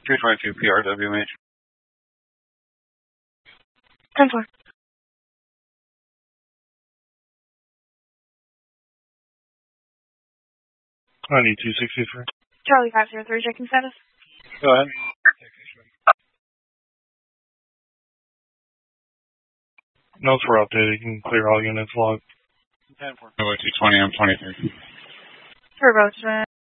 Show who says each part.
Speaker 1: 322 PRWH.
Speaker 2: 10-4.
Speaker 3: 9263.
Speaker 2: Charlie 503, checking status.
Speaker 1: Go ahead.
Speaker 3: Notes were updated. You can clear all units logged.
Speaker 1: 10-4. 220 M23.
Speaker 2: For Roachman.